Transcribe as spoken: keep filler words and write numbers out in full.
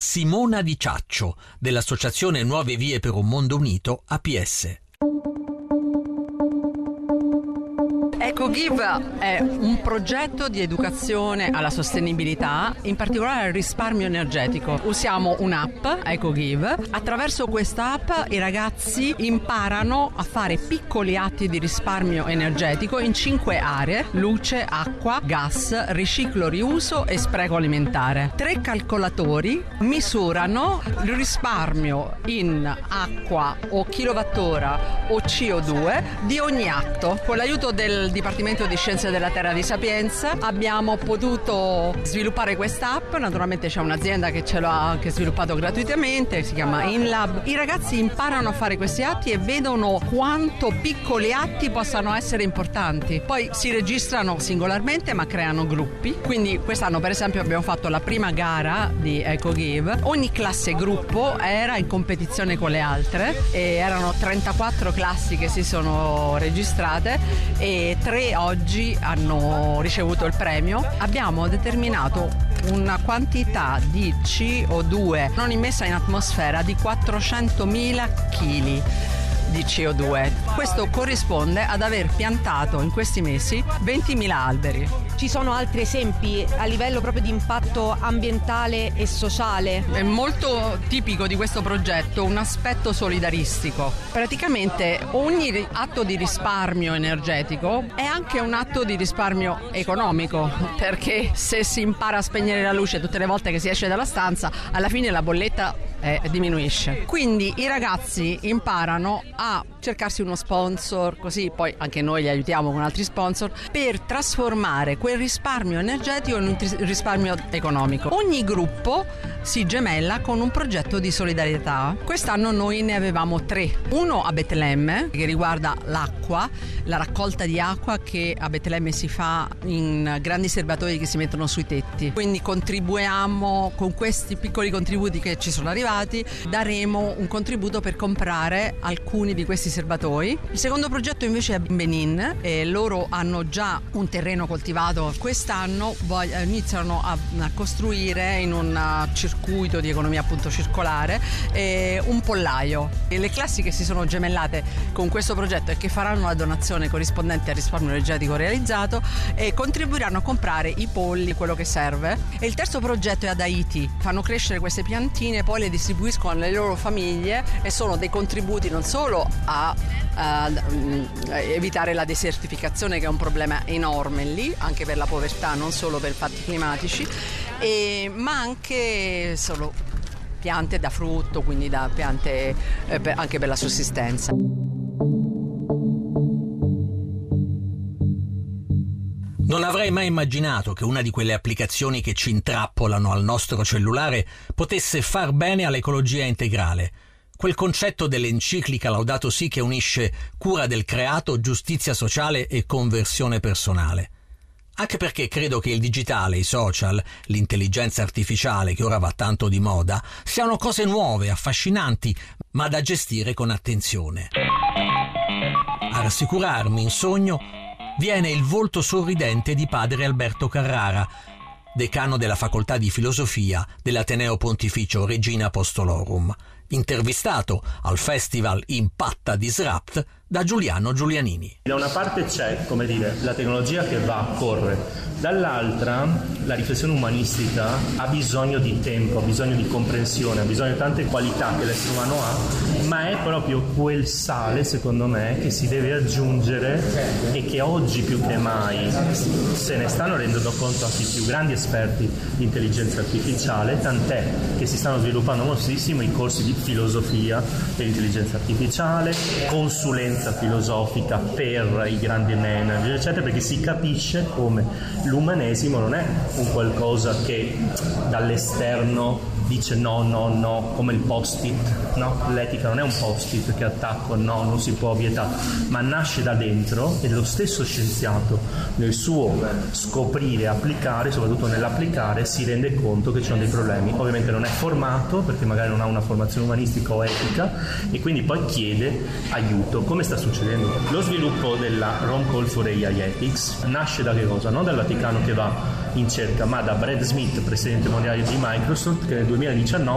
Simona Di Ciaccio, dell'Associazione Nuove Vie per un Mondo Unito, A P S. EcoGive è un progetto di educazione alla sostenibilità, in particolare al risparmio energetico. Usiamo un'app, EcoGive. Attraverso questa app i ragazzi imparano a fare piccoli atti di risparmio energetico in cinque aree: luce, acqua, gas, riciclo, riuso e spreco alimentare. Tre calcolatori misurano il risparmio in acqua o kilowattora o C O due di ogni atto. Con l'aiuto del Dipartimento di Scienze della Terra di Sapienza abbiamo potuto sviluppare questa app. Naturalmente c'è un'azienda che ce l'ha anche sviluppato gratuitamente, si chiama InLab. I ragazzi imparano a fare questi atti e vedono quanto piccoli atti possano essere importanti. Poi si registrano singolarmente ma creano gruppi. Quindi quest'anno per esempio abbiamo fatto la prima gara di EcoGive. Ogni classe gruppo era in competizione con le altre e erano trentaquattro classi che si sono registrate e tre oggi hanno ricevuto il premio. Abbiamo determinato una quantità di C O due non immessa in atmosfera di quattrocentomila chili di C O due. Questo corrisponde ad aver piantato in questi mesi ventimila alberi. Ci sono altri esempi a livello proprio di impatto ambientale e sociale? È molto tipico di questo progetto un aspetto solidaristico. Praticamente ogni atto di risparmio energetico è anche un atto di risparmio economico, perché se si impara a spegnere la luce tutte le volte che si esce dalla stanza, alla fine la bolletta eh, diminuisce. Quindi i ragazzi imparano a cercarsi uno sponsor, così poi anche noi li aiutiamo con altri sponsor, per trasformare quel risparmio energetico in un risparmio economico. Ogni gruppo si gemella con un progetto di solidarietà. Quest'anno noi ne avevamo tre. Uno a Betlemme, che riguarda l'acqua, la raccolta di acqua che a Betlemme si fa in grandi serbatoi che si mettono sui tetti. Quindi contribuiamo con questi piccoli contributi che ci sono arrivati, daremo un contributo per comprare alcuni di questi serbatoi. Il secondo progetto invece è a Benin e loro hanno già un terreno coltivato. Quest'anno voglio, iniziano a, a costruire in un circuito di economia appunto circolare eh, un pollaio. E le classi che si sono gemellate con questo progetto e che faranno la donazione corrispondente al risparmio energetico realizzato e contribuiranno a comprare i polli, quello che serve. E il terzo progetto è ad Haiti. Fanno crescere queste piantine, poi le distribuiscono alle loro famiglie e sono dei contributi non solo a A, a evitare la desertificazione, che è un problema enorme lì, anche per la povertà, non solo per fatti climatici, e, ma anche solo piante da frutto, quindi da piante eh, per, anche per la sussistenza. Non avrei mai immaginato che una di quelle applicazioni che ci intrappolano al nostro cellulare potesse far bene all'ecologia integrale. Quel concetto dell'enciclica Laudato Si che unisce cura del creato, giustizia sociale e conversione personale. Anche perché credo che il digitale, i social, l'intelligenza artificiale che ora va tanto di moda, siano cose nuove, affascinanti, ma da gestire con attenzione. A rassicurarmi in sogno viene il volto sorridente di padre Alberto Carrara, decano della facoltà di filosofia dell'Ateneo Pontificio Regina Apostolorum, intervistato al festival Impatta Disrupt da Giuliano Giulianini. Da una parte c'è, come dire, la tecnologia che va, corre, dall'altra la riflessione umanistica ha bisogno di tempo, ha bisogno di comprensione, ha bisogno di tante qualità che l'essere umano ha, ma è proprio quel sale, secondo me, che si deve aggiungere e che oggi più che mai se ne stanno rendendo conto anche i più grandi esperti di intelligenza artificiale, tant'è che si stanno sviluppando moltissimo i corsi di filosofia dell'intelligenza artificiale, consulenza filosofica per i grandi manager, eccetera, perché si capisce come l'umanesimo non è un qualcosa che dall'esterno dice no, no, no, come il post-it, no? L'etica non è un post-it che attacco, no, non si può vietare, ma nasce da dentro e lo stesso scienziato nel suo scoprire, applicare, soprattutto nell'applicare, si rende conto che ci sono dei problemi. Ovviamente non è formato, perché magari non ha una formazione umanistica o etica, e quindi poi chiede aiuto. Come sta succedendo? Lo sviluppo della Rome Call for A I Ethics nasce da che cosa? Non dal Vaticano che va in cerca, ma da Brad Smith, presidente mondiale di Microsoft, che nel duemiladiciannove